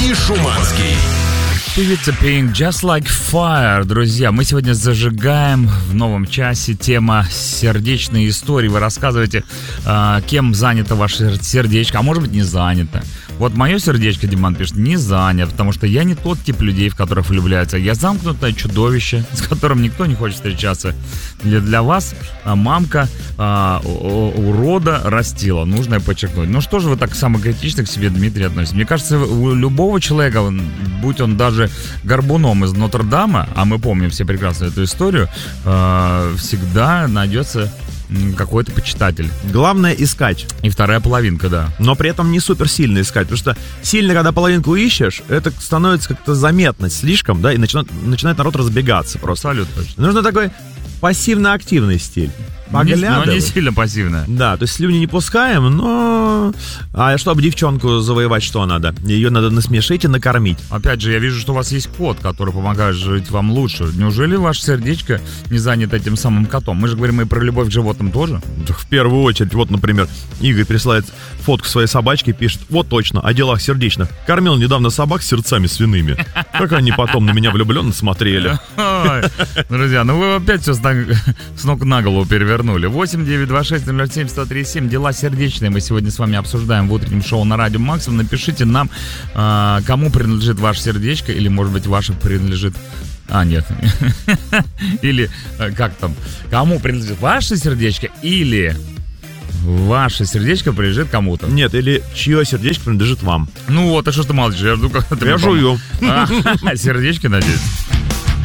и Шуманский. Певица Pink, Just Like Fire. Друзья, мы сегодня зажигаем в новом часе тема сердечные истории. Вы рассказываете, кем занято ваше сердечко, а может быть не занято. Вот мое сердечко, Диман пишет, не занято, потому что я не тот тип людей, в которых влюбляются. Я замкнутое чудовище, с которым никто не хочет встречаться. Для вас мамка урода растила, нужно подчеркнуть. Ну что же вы так самокритично к себе, Дмитрий, относитесь? Мне кажется, у любого человека, будь он даже горбуном из Нотр-Дама, а мы помним все прекрасно эту историю, всегда найдется какой-то почитатель. Главное искать. И вторая половинка, да. Но при этом не супер сильно искать. Потому что сильно, когда половинку ищешь, это становится как-то заметно слишком, да, и начинает народ разбегаться просто. Абсолютно. Нужно такой пассивно-активный стиль. Но не сильно пассивная. Да, то есть слюни не пускаем, но... А чтобы девчонку завоевать, что надо? Ее надо насмешить и накормить. Опять же, я вижу, что у вас есть кот, который помогает жить вам лучше. Неужели ваше сердечко не занято этим самым котом? Мы же говорим и про любовь к животным тоже. В первую очередь, вот, например, Игорь присылает фотку своей собачки, пишет: вот точно, о делах сердечных. Кормил недавно собак с сердцами свиными. Как они потом на меня влюбленно смотрели. Друзья, ну вы опять все с ног на голову перевернули. 8-926-007-1037. Дела сердечные мы сегодня с вами обсуждаем в утреннем шоу на радио Максимум. Напишите нам, кому принадлежит ваше сердечко, или, может быть, ваше принадлежит... нет. Или, как там, кому принадлежит ваше сердечко, или ваше сердечко принадлежит кому-то. Нет, или чье сердечко принадлежит вам. Ну вот, а что ж ты молчишь? Я жду, когда ты... Я жую. Сердечко, надеюсь.